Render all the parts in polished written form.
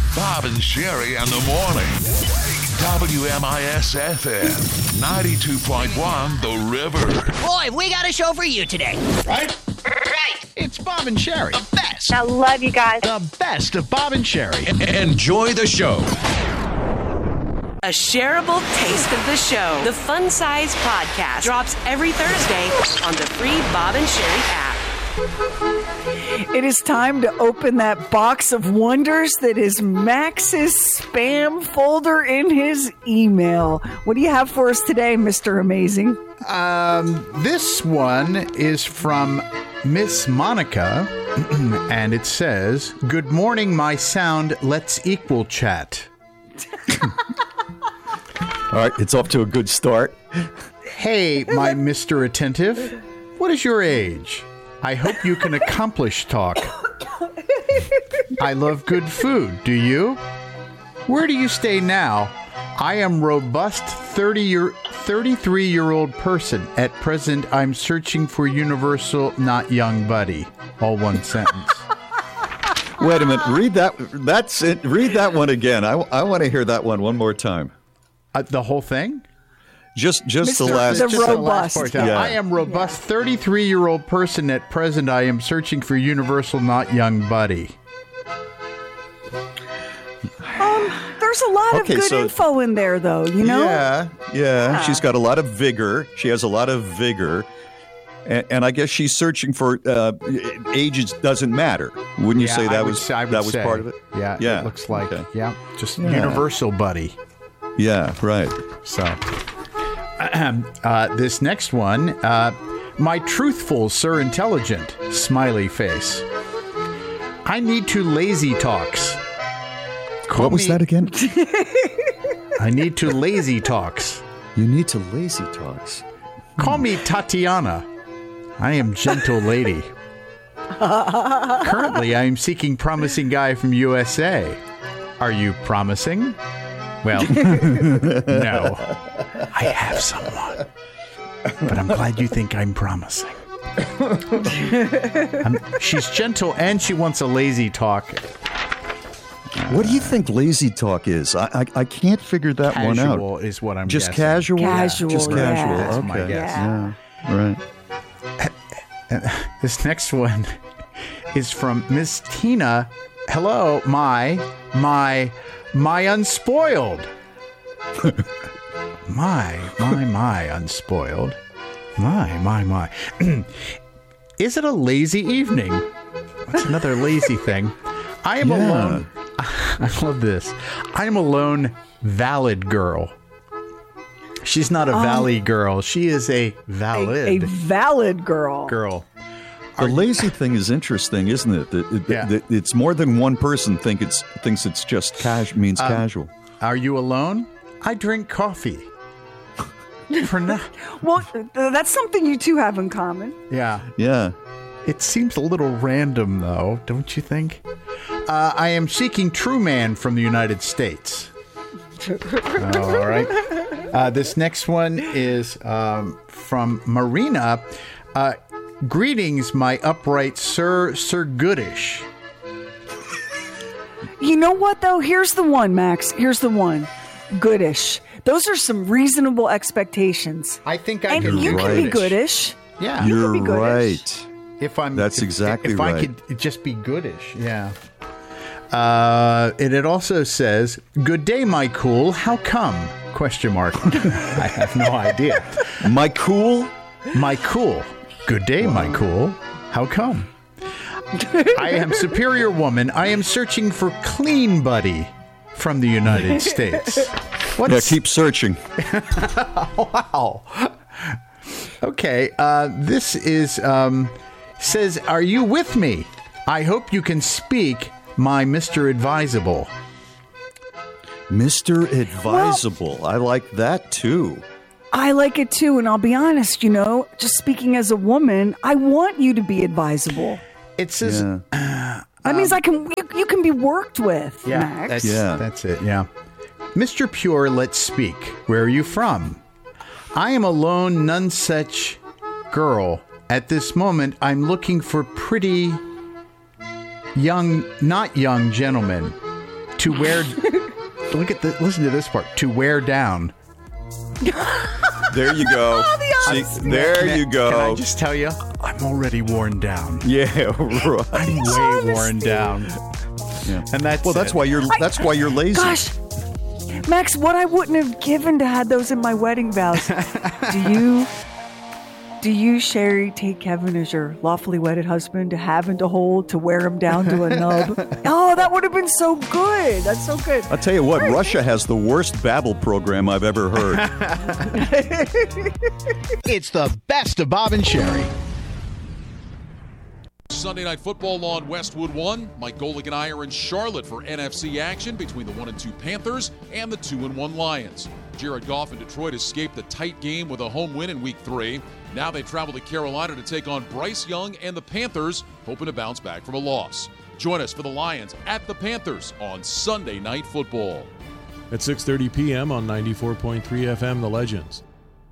Bob and Sherry in the morning. WMIS-FM, 92.1 The River. Boy, we got a show for you today. Right? Right. It's Bob and Sherry. The best. I love you guys. The best of Bob and Sherry. Enjoy the show. A shareable taste of the show. The Fun Size Podcast drops every Thursday on the free Bob and Sherry app. It is time to open that box of wonders that is Max's spam folder in his email. What do you have for us today, Mr. Amazing? This one is from Miss Monica, and it says, "Good morning, my sound. Let's equal chat." All right, it's off to a good start. Hey, my Mr. Attentive. What is your age? I hope you can accomplish talk. I love good food. Do you? Where do you stay now? I am robust 33-year-old person. At present, I'm searching for universal, not young buddy. All one sentence. Wait a minute. Read that. That's it. Read that one again. I want to hear that one more time. The whole thing? Just the last. The Just the robust. last part. Yeah. I am robust 33-year-old person. At present, I am searching for universal, not young buddy. There's a lot of good info in there, though, you know? Yeah. She's got a lot of vigor. She has a lot of vigor. And I guess she's searching for age doesn't matter. Wouldn't you say that was part of it? Yeah, Yeah. It looks like, Okay. just universal buddy. Yeah, right. So, this next one, my truthful, sir, intelligent, smiley face. I need to lazy talks. What was that again? I need to lazy talks. You need to lazy talks. Call me Tatiana. I am gentle lady. Currently, I am seeking promising guy from USA. Are you promising? Well, no. I have someone. But I'm glad you think I'm promising. She's gentle and she wants a lazy talk. What do you think lazy talk is? I can't figure that one out. Casual is what I'm Just guessing. casual? Casual, Just yeah. casual. That's Okay. my guess. Yeah. Right. This next one is from Miss Tina. Hello, my unspoiled. my unspoiled. My. Is it a lazy evening? What's another lazy thing? I am alone. I love this. I am a lone valid girl. She's not a valley girl. She is a valid A valid girl. The lazy thing is interesting, isn't it? That it's more than one person thinks it's just casual. Are you alone? I drink coffee. For now. Well, that's something you two have in common. Yeah. Yeah. It seems a little random, though, don't you think? I am seeking true man from the United States. All right. This next one is from Marina. Greetings, my upright Sir Goodish. You know what, though? Here's the one, Max. Here's the one. Goodish. Those are some reasonable expectations. I think I And can you do can be goodish. goodish. Yeah. You're be goodish. right. That's exactly if right. I could just be goodish, yeah. And it also says, "Good day, my cool. How come?" ? I have no idea. My cool? My cool. Good day, my cool. How come? I am superior woman. I am searching for clean buddy from the United States. Yeah, keep searching. Wow. Okay. This is says, "Are you with me? I hope you can speak, my Mr. Advisable." Mr. Advisable. I like that too. I like it too, and I'll be honest, just speaking as a woman, I want you to be advisable. It says, That means you can be worked with, Max. That's it, yeah. "Mr. Pure, let's speak. Where are you from? I am a lone, none such girl. At this moment, I'm looking for pretty young, not young gentlemen. To wear. Listen to this part. To wear down. There you go. See, there you go. Can I just tell you? I'm already worn down. Yeah, right. I'm way worn down. Yeah. And that's why you're lazy. Gosh, Max, what I wouldn't have given to have those in my wedding vows. Do you, Sherry, take Kevin as your lawfully wedded husband to have and to hold, to wear him down to a nub? Oh, that would have been so good. That's so good. I'll tell you what, Russia has the worst Babbel program I've ever heard. It's the best of Bob and Sherry. Sunday Night Football on Westwood One. Mike Golick and I are in Charlotte for NFC action between the 1-2 Panthers and the 2-1 Lions. Jared Goff in Detroit escaped the tight game with a home win in Week 3. Now they travel to Carolina to take on Bryce Young and the Panthers, hoping to bounce back from a loss. Join us for the Lions at the Panthers on Sunday Night Football. At 6:30 p.m. on 94.3 FM, The Legends.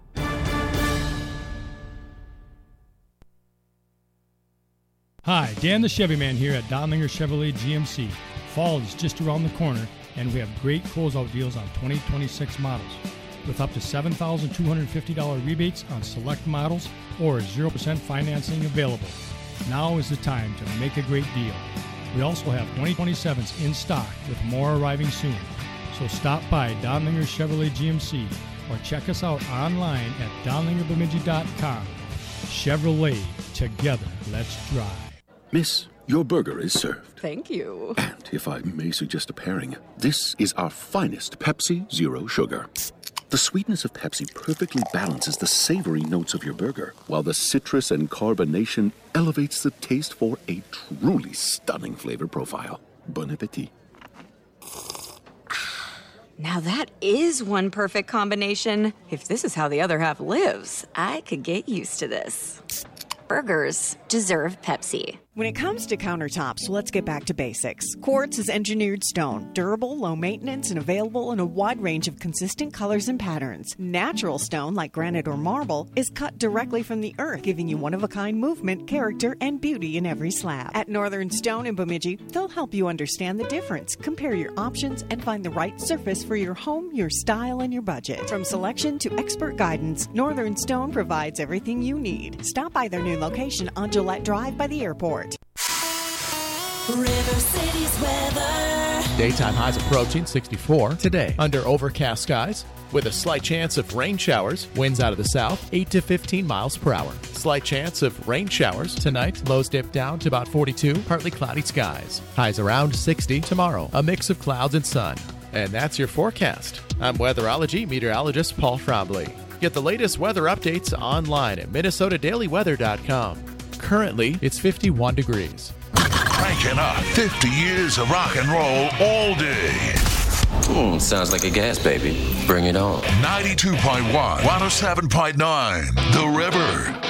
Hi, Dan the Chevy Man here at Donlinger Chevrolet GMC. Fall is just around the corner, and we have great closeout deals on 2026 models, with up to $7,250 rebates on select models or 0% financing available. Now is the time to make a great deal. We also have 2027s in stock with more arriving soon. So stop by Donlinger Chevrolet GMC or check us out online at donlingerbemidji.com. Chevrolet, together, let's drive. Miss, your burger is served. Thank you. And if I may suggest a pairing, this is our finest Pepsi Zero Sugar. The sweetness of Pepsi perfectly balances the savory notes of your burger, while the citrus and carbonation elevates the taste for a truly stunning flavor profile. Bon appetit. Now that is one perfect combination. If this is how the other half lives, I could get used to this. Burgers deserve Pepsi. When it comes to countertops, let's get back to basics. Quartz is engineered stone, durable, low maintenance, and available in a wide range of consistent colors and patterns. Natural stone, like granite or marble, is cut directly from the earth, giving you one-of-a-kind movement, character, and beauty in every slab. At Northern Stone in Bemidji, they'll help you understand the difference, compare your options, and find the right surface for your home, your style, and your budget. From selection to expert guidance, Northern Stone provides everything you need. Stop by their new location on Gillette Drive by the airport. River City's weather. Daytime highs approaching 64 today under overcast skies with a slight chance of rain showers. Winds out of the south 8 to 15 miles per hour. Slight chance of rain showers tonight. Lows dip down to about 42. Partly cloudy skies. Highs around 60 tomorrow. A mix of clouds and sun. And that's your forecast. I'm weatherology meteorologist Paul Trombley. Get the latest weather updates online at MinnesotaDailyWeather.com. Currently, it's 51 degrees. Cranking up 50 years of rock and roll all day. Sounds like a gas baby. Bring it on. 92.1, 107.9, The River.